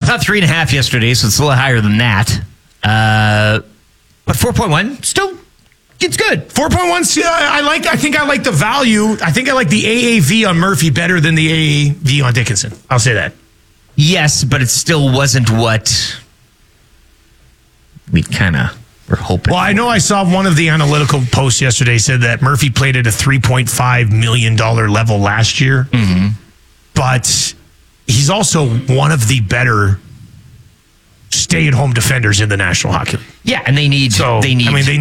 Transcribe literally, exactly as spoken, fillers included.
got three and a half yesterday, so it's a little higher than that. Uh, but four point one, still, it's good. four point one, I like. I think I like the value. I think I like the A A V on Murphy better than the A A V on Dickinson. I'll say that. Yes, but it still wasn't what we kind of were hoping. Well, I know I saw one of the analytical posts yesterday said that Murphy played at a three point five million dollars level last year. Mm-hmm. But he's also one of the better stay-at-home defenders in the National Hockey League. Yeah, and they need. So, they need. I mean, they